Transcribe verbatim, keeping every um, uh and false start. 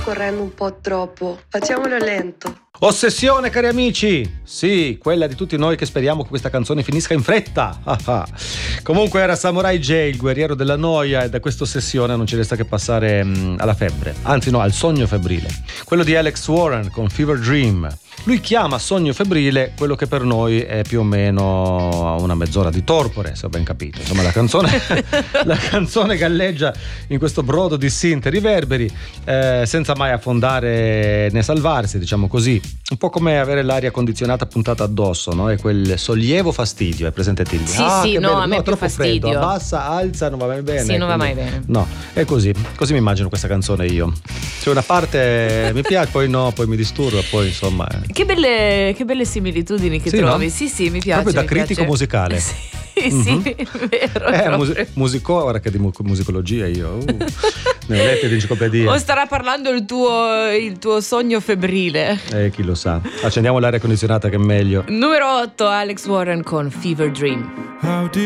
correndo un po' troppo. Facciamolo lento. Ossessione, cari amici, sì, quella di tutti noi che speriamo che questa canzone finisca in fretta. Ah ah. Comunque era Samurai J, il guerriero della noia, e da questa ossessione non ci resta che passare mh, alla febbre, anzi no, al sogno febbrile, quello di Alex Warren con Fever Dream. Lui chiama sogno febbrile quello che per noi è più o meno una mezz'ora di torpore, se ho ben capito. Insomma, la canzone, la canzone galleggia in questo brodo di synth e riverberi, eh, senza mai affondare né salvarsi, diciamo così. Un po' come avere l'aria condizionata puntata addosso, no? E quel sollievo fastidio, è presente Tilly? Sì, ah, sì, che no, bello. a me no, più troppo fastidio. freddo, abbassa, alza, non va mai bene. Sì, non va quindi... mai bene. No, è così, così mi immagino questa canzone io. Cioè una parte mi piace, poi no, poi mi disturba, poi insomma... Eh. Che belle, che belle similitudini che Sì, trovi. no? Sì, sì, mi piace. Proprio da mi critico piace. musicale. Sì, Mm-hmm. sì, vero. Eh, mus- musico, ora che di mu- musicologia io, uh, ne ho lette di enciclopedia. O starà parlando il tuo, il tuo sogno febbrile. Eh, chi lo sa. Accendiamo l'aria condizionata che è meglio. Numero otto, Alex Warren con Fever Dream.